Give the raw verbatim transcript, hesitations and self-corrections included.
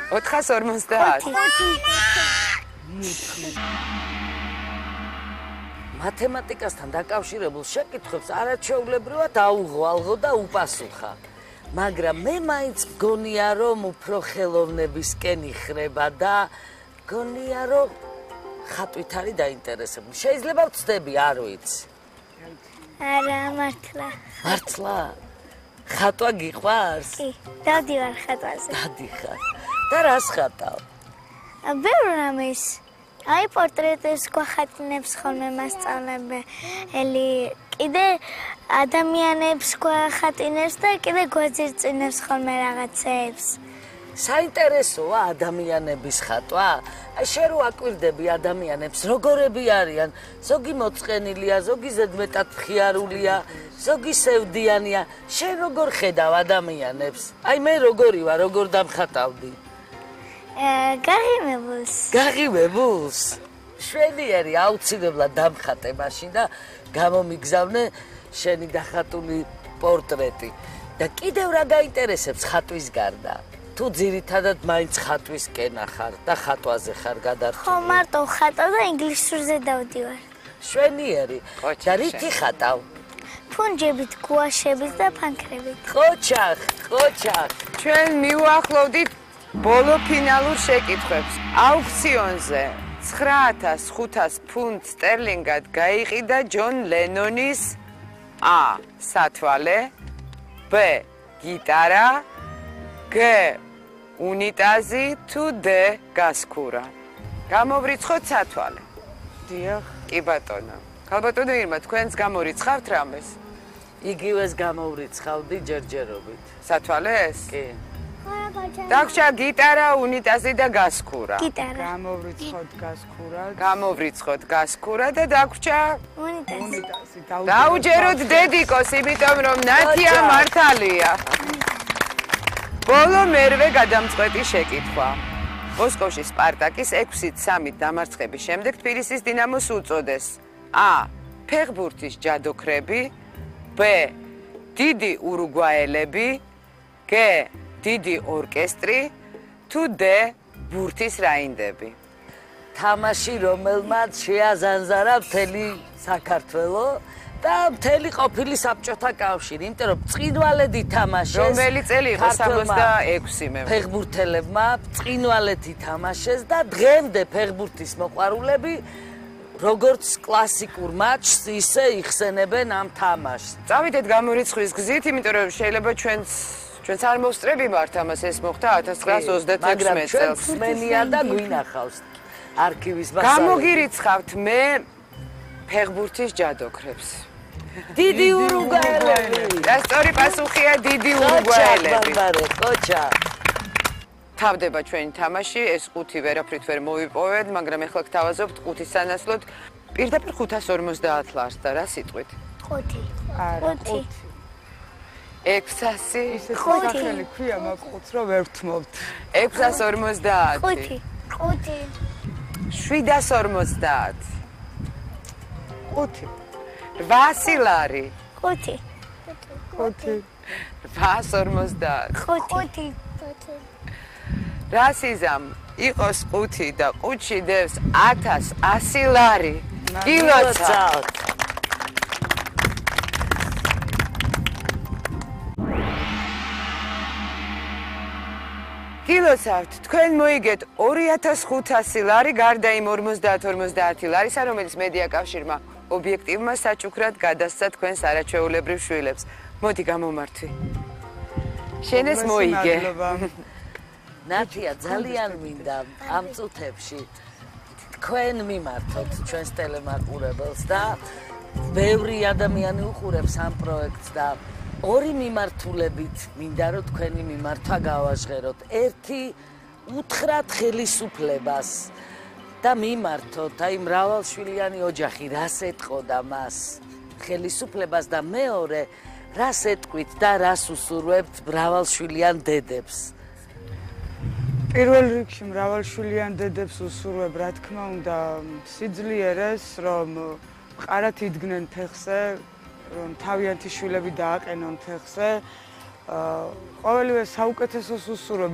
ოთხას ორმოცდაათი. მათემატიკასთან დაკავშირებულ შეკითხვებს არაჩვეულებრივად აუღვალღო და უპასუხა. მაგრამ მე მაინც მგონია, რომ უფრო ხელოვნებისკენ იხრება და მგონია, რომ ხატვით არის დაინტერესებული. შეიძლება ვწდები, არ ვიცი. არა, მართლა. მართლა? ხატვა გიყვარს? კი, დავდივარ ხატვაზე. დადიხარ. და რას ხატავ? ბევრ რამეს. აი პორტრეტებს გვახატნებს ხოლმე მასწავლებელი. კიდე ადამიანებს გვახატინებს და კიდე გვაძირწინებს ხოლმე რაღაცეებს. საინტერესოა ადამიანების ხატვა? აი შენ რო აკვირდები ადამიანებს, როგორები არიან? ზოგი მოწყენილია, ზოგი ზედმეტად მხიარულია, ზოგი სევდიანია. შენ როგორ ხედავ ადამიანებს? აი მე როგორი ვარ, როგორ დამხატავდი? გაღიმებულს. გაღიმებულს? შვენიერი აუცილებლად დამხატე მაშინ და გამომიგზავნე შენი დახატული პორტრეტი. და კიდევ რა გაინტერესებს ხატვის გარდა? თუ ძირითადად მაინც ხატვისკენა ხარ და ხატვაზე ხარ გადართული. ხო, მარტო ხატავ და ინგლისურზე დავდივარ. შვენიერი. და რითი ხატავ? ფუნჯებით, გუაშებით და ფანქრებით. ყოჩახ, ყოჩახ. ჩვენ მივუახლოვდით ბოლო ფინალურ შეკითხვებს. აუქციონზე ცხრა ათას ხუთას ფუნტ სტერლინგად გაიყიდა ჯონ ლენონის A. სათვალე, B. გიტარა, G. უნიტაზი თუ D. გასქურა. გამოვრიცხოთ სათვალე. დიახ. კი ბატონო. ქალბატონო ირმა, თქვენს გამორიცხავთ რამეს? იგივეს გამოვრიცხავდი ჯერჯერობით. სათვალეს? კი. დაგვრჩა გიტარა, უნიტაზი და გასქურა. გიტარა. გამოვრიცხოთ გასქურა. გამოვრიცხოთ გასქურა და დაგვრჩა უნიტაზი. უნიტაზი. დაუჯეროთ დედიკოს, იმიტომ რომ ნათია მართალია. ბოლო მერვე გადამწყვეტი შეკითხვა. მოსკოვში სპარტაკის ექვსით სამით დამარცხების შემდეგ თბილისის დინამოს უწოდეს A. ფეხბურთის ჯადოქრები, B. დიდი ურუგვაელები, G. დიდი ორკესტრი თუ D. ბურთის რაინდები. თამაში, რომელმაც შეაზანზარა მთელი საქართველო და მთელი ყოფილი საბჭოთა კავშირი, იმიტომ რომ ბრწყინვალედ ითამაშეს. რომელი წელი იყო? სამოცდაექვსი მე. ფეხბურთელებმა ბრწყინვალედ ითამაშეს და დღემდე ფეხბურთის მოყვარულები როგორც კლასიკურ მატჩს ისე იხსენებენ ამ თამაშს. წავიდეთ გამორიცხვის გზით, იმიტომ რომ შეიძლება ჩვენს ჩვენც არ მოსწრები ვართ ამას, ეს მოხდა ათას ცხრაას ოცდაექვსი წელს. მსმენია და გვინახავს არქივის მასალები. გამოგირიცხავთ მე ფეხბურთის ჯადოქრებს. დიდი ურუგვაელები. და სწორი პასუხია დიდი ურუგვაელები. ყოჩა. თავდება ჩვენი თამაში, ეს ყუთი ვერაფრით ვერ მოვიპოვეთ, მაგრამ ახლა გთავაზობთ ყუთის სანაცვლოდ პირდაპირ ხუთას ორმოცდაათ ლარს და რა სიტყვით? ყუთი. არა, ყუთი. ექვსასი. ისე სახელი ქვია მაგ ყუთს რომ ვერ ვთმობთ. ექვსას ორმოცდაათი. ყუთი. ყუთი. შვიდას ორმოცდაათი. ყუთი. რვასი ლარი. ყუთი. ყუთი. რვას ორმოცდაათი. ყუთი. რას იზამ? იყოს ყუთი და ყუთში დევს ათას ასი ლარი. გილოცავთ. გილოცავთ, თქვენ მოიგეთ ორი ათას ხუთასი ლარი გარდა იმ ორმოცდაათ ორმოცდაათი ლარისა, რომელიც მედია კავშირმა ობიექტივმა საჩუქრად გადასცა თქვენს არაჩვეულებრივ შვილებს. მოდი გამომართვი. შენ ეს მოიგე. ნათია, ძალიან მინდა ამ წუთებში თქვენ მიმართოთ ჩვენს ტელემაყურებელს და ბევრი ადამიანი უყურებს ამ პროექტს და ორი მიმართულებით მინდა რომ თქვენი მიმართვა გავაჟღეროთ. ერთი უთხრათ ხელისუფლებას და მიმართოთ, აი მრავალშვილიანი ოჯახი რას ეტყოდა მას ხელისუფლებას და მეორე რას ეტყვით და რას უსურვებთ მრავალშვილიან დედებს. პირველ რიგში მრავალშვილიან დედებს უსურვებ, რა თქმა უნდა, სიძლიერეს, რომ მყარად იდგნენ თეხზე, რომ თავიანთი შვილები დააყენონ თეხზე. ყოველივე საუკეთესოს უსურვებ.